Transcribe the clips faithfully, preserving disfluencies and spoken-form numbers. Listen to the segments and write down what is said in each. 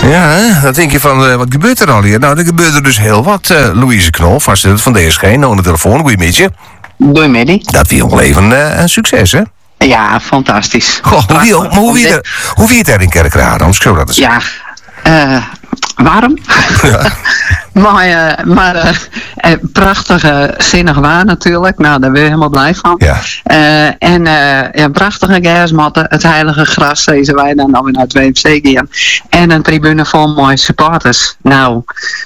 Ja, dan denk je van, uh, wat gebeurt er al hier? Nou, er gebeurt er dus heel wat. Uh, Louise Knol, vastzitter van D S G, nou aan de telefoon. Goedemiddag. Goedemiddag. Dat was wel even uh, een succes, hè? Ja, fantastisch. Goh, hoe wie, maar hoe wie, er, hoe wie het er in Kerkrade? Anders zou dat eens. Ja, uh, warm. Ja. maar uh, maar uh, uh, prachtige, zinnig waar natuurlijk. Nou, daar ben je helemaal blij van. Ja. Uh, en uh, ja, prachtige gasmatten, het heilige gras, zeiden wij dan weer naar het W M C gaan. En een tribune vol mooie supporters. Nou,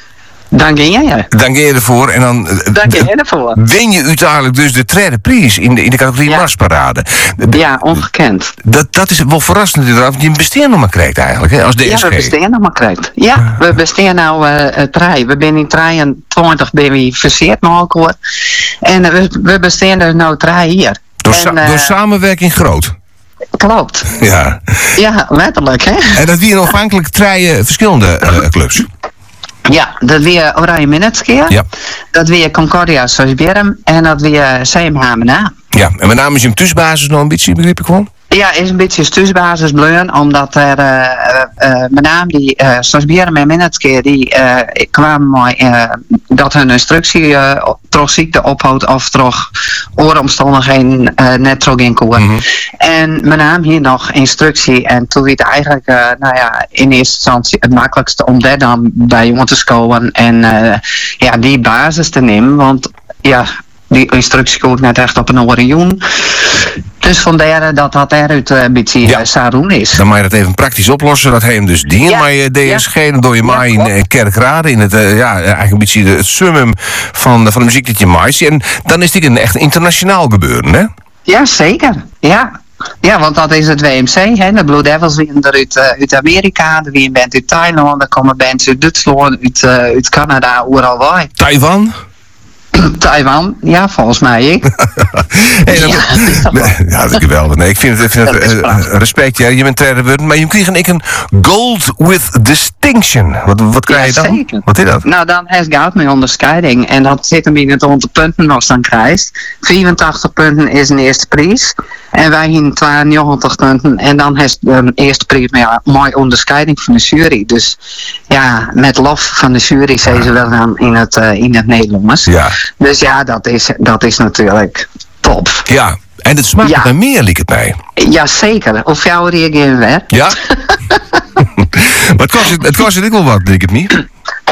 dan ging je. Dan ging je ervoor en dan, dan ging je ervoor. Win je uiteindelijk dus de tweede prijs in de, in de categorie ja. Marsparade. Ja, ongekend. Dat, dat is wel verrassend inderdaad, want je een bestaan nog maar krijgt eigenlijk, hè, als D S G. Ja, we bestaan nog maar krijgt. Ja, we bestaan nou uh, trei. We zijn in drieëntwintig ben we verseerd mogelijk. En uh, we, we bestaan dus nou trei hier. Door, sa en, uh, door samenwerking groot. Klopt. Ja. Ja, letterlijk, hè. En dat wie afhankelijk drie verschillende uh, clubs. Ja, dat weer Oranje Minutkeer. Ja. Dat weer Concordia Sosbjerm. En dat weer C M H M A. Ja, en met name is je hem thuisbasis nog een beetje, begreep ik gewoon? Ja, is een beetje thuisbasis bleun, omdat er uh, uh, met name die uh, Sosbjerm en Minutkeer die uh, kwamen mooi uh, dat hun instructie uh, toch ziekte ophoudt of toch ooromstandigheden uh, net terug in koer. Mm-hmm. En met name hier nog instructie en toen werd het eigenlijk uh, nou ja, in eerste instantie het makkelijkste om daar dan bij jongen te scoren en uh, ja, die basis te nemen, want ja, die instructie komt net echt op een oren. Dus vandaar dat dat eruit een beetje ja. Saroen is. Dan mag je dat even praktisch oplossen. Dat hij hem dus dient. Ja. Maar je D S G, ja. dan doe je maar ja, in Kerkrade. In het, uh, ja, eigenlijk een beetje het summum van, van de muziek dat je maakt. En dan is dit een echt internationaal gebeuren, hè? Ja, zeker. Ja. Ja, want dat is het W M C, hè. De Blue Devils winnen er uit, uh, uit Amerika, er winnen band uit Thailand, er komen bands uit Duitsland, uit, uh, uit Canada, overal waar. Taiwan? Taiwan, ja, volgens mij. Ik. hey, dat, ja, dat ja, dat is geweldig. Nee, ik vind het, ik vind het uh, respect. Ja, je bent derde worden, maar je kreeg ik een Gold with Distinction. Wat, wat krijg je ja, dan? Zeker. Wat is dat? Nou, dan heeft goud met onderscheiding. En dat zit hem in het aantal punten als dan krijgt. vierentachtig punten is een eerste prijs. En wij hier tweeënnegentig punten. En dan heeft de eerste prijs met een mooie onderscheiding van de jury. Dus ja, met lof van de jury, zeggen ze wel dan in het, uh, in het Nederlands. Ja. Dus ja, dat is, dat is natuurlijk top. Ja, en het smaakt ja. naar meer, liek het mij. Jazeker. Of jou reageren we? Ja. Maar het kost, het kost het wel wat, liek het niet?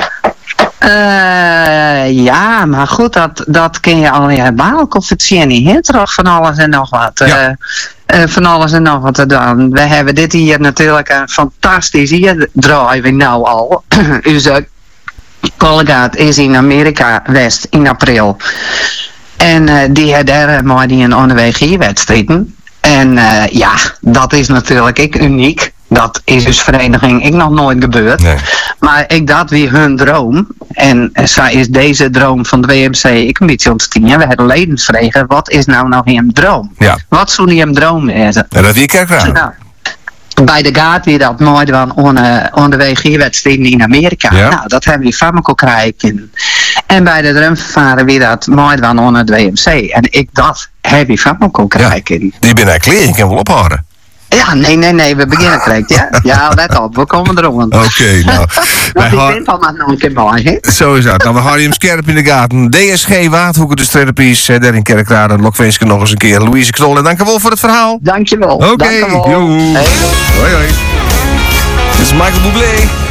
Uh, ja, maar goed, dat, dat kun je al helemaal confecteren. Hier toch van alles en nog wat. Ja. Uh, uh, van alles en nog wat te doen. We hebben dit hier natuurlijk een fantastisch hier draaien we nou al. Onze collegaat is in Amerika West in april. En uh, die had daar maar die een onderweg hier wedstrijden. En uh, ja, dat is natuurlijk ik uniek. Dat is dus vereniging ik nog nooit gebeurd. Nee. Maar ik dat weer hun droom. En zij is deze droom van de W M C ik een beetje ontstien. We hadden levensvregen. Wat is nou nog een droom? Ja. Wat zou die hem droom wezen? Ja, dat wie kijk nou. Bij de gaat weer dat mooi van onderweg hier wedstrijden in Amerika. Ja. Nou, dat hebben we van elkaar krijgen. En bij de drumvervaren weer dat mooi van onder het W M C. En ik dat heb je van elkaar krijgen. Ja, die ben eigenlijk leer, ik kan wel ophouden. Ja, nee, nee, nee, we beginnen correct, ja. Ja, let op, we komen erop. Oké, okay, nou. Want die vindt al maar nog een keer mooi, hè? Zo is dat. Nou, we houden hem scherp in de gaten. D S G Waardhoeken, de Sterrenpies, uh, daar in Kerkrade. Lokwenske nog eens een keer. Louise Knol, en dankjewel voor het verhaal. Dankjewel. Oké, okay, hey. hoi hoi. Dit is Michael Bublé.